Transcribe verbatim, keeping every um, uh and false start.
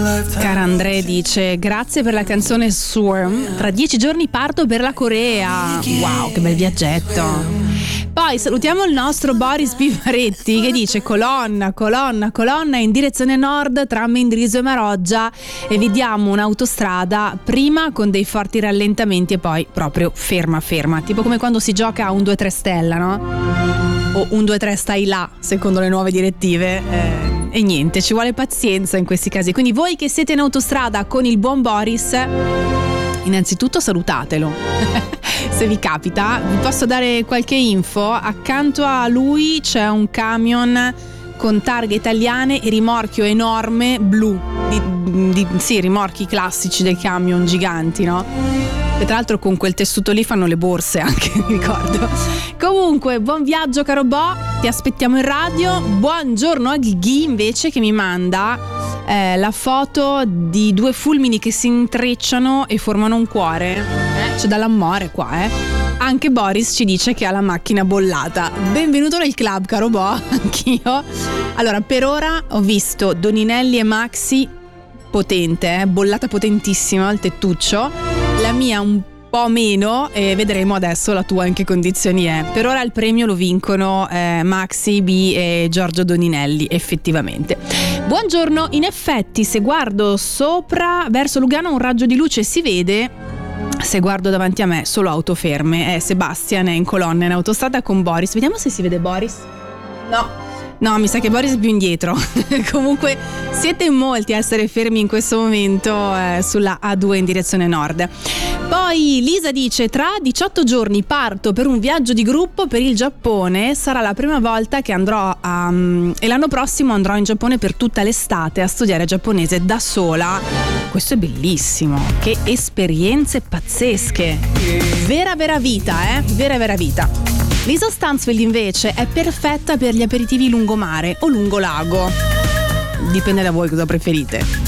Cara Andrea dice: grazie per la canzone Swarm, tra dieci giorni parto per la Corea. Wow, che bel viaggetto. Poi salutiamo il nostro Boris Pivaretti che dice: colonna, colonna, colonna in direzione nord tra Mendrisio e Maroggia, e vediamo un'autostrada prima con dei forti rallentamenti e poi proprio ferma ferma, tipo come quando si gioca a un due tre stella, no? O un due tre stai là, secondo le nuove direttive. eh, E niente, ci vuole pazienza in questi casi. Quindi voi che siete in autostrada con il buon Boris, innanzitutto salutatelo. Se vi capita, vi posso dare qualche info. Accanto a lui c'è un camion con targhe italiane e rimorchio enorme blu. Di, di, sì, rimorchi classici dei camion giganti, no? E tra l'altro con quel tessuto lì fanno le borse anche, mi ricordo. Comunque, buon viaggio caro Bo, ti aspettiamo in radio. Buongiorno a Ghighi invece, che mi manda eh, la foto di due fulmini che si intrecciano e formano un cuore. Eh, c'è dall'amore qua, eh. Anche Boris ci dice che ha la macchina bollata. Benvenuto nel club caro Bo, anch'io. Allora, per ora ho visto Doninelli e Maxi, potente, eh? Bollata potentissima il tettuccio. La mia un po' meno, e vedremo adesso la tua in che condizioni è. Per ora il premio lo vincono eh, Maxi B e Giorgio Doninelli, effettivamente. Buongiorno, in effetti se guardo sopra verso Lugano un raggio di luce si vede. Se guardo davanti a me solo auto ferme. Eh, Sebastian è in colonna in autostrada con Boris. Vediamo se si vede Boris. No. No, mi sa che Boris è più indietro. Comunque siete in molti a essere fermi in questo momento eh, sulla A due in direzione nord. Poi Lisa dice: tra diciotto giorni parto per un viaggio di gruppo per il Giappone. Sarà la prima volta che andrò a, um, e l'anno prossimo andrò in Giappone per tutta l'estate a studiare giapponese da sola. Questo è bellissimo. Che esperienze pazzesche. Vera vera vita, eh? Vera vera vita. Lisa Stansfield invece è perfetta per gli aperitivi lungomare o lungolago. Dipende da voi cosa preferite.